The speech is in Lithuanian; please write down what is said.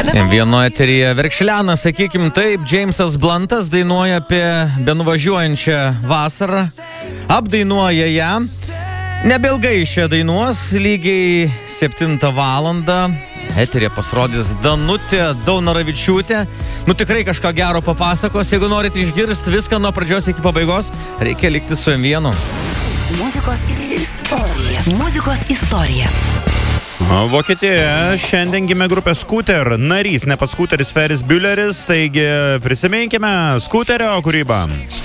Vieno eteryje Verkšlenas, sakykim taip, Džeimsas Blantas dainuoja apie benuvažiuojančią vasarą, apdainuoja ją. Nebelgai šia dainuos, lygiai 7 valandą. Eterė pasirodys Danutė Daunoravičiūtė. Tikrai kažką gero papasakos. Jeigu norite išgirsti viską nuo pradžios iki pabaigos, reikia likti su M1. Muzikos istorija. Muzikos istorija. Vokietijoje šiandien gimė grupė Scooter, narys, ne pats Scooteris, Ferris Buelleris, taigi prisiminkime Scooterio kūrybą.